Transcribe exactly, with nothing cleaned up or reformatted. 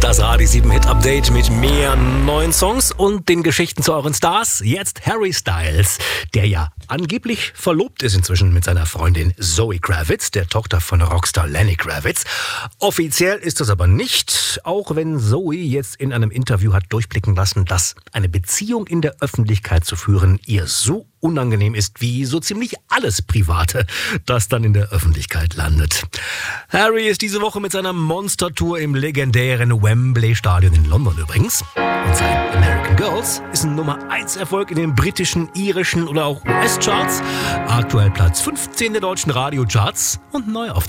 Das Radio sieben Hit Update mit mehr neuen Songs und den Geschichten zu euren Stars. Jetzt Harry Styles, der ja angeblich verlobt ist inzwischen mit seiner Freundin Zoe Kravitz, der Tochter von Rockstar Lenny Kravitz. Offiziell ist das aber nicht, auch wenn Zoe jetzt in einem Interview hat durchblicken lassen, dass eine Beziehung in der Öffentlichkeit zu führen ihr so unangenehm ist wie so ziemlich alles Private, das dann in der Öffentlichkeit landet. Harry ist diese Woche mit seiner Monster-Tour im legendären Wembley Stadion in London übrigens. Und sein American Girls ist ein Nummer eins Erfolg in den britischen, irischen oder auch U S-Charts. Aktuell Platz fünfzehn der deutschen Radiocharts und neu auf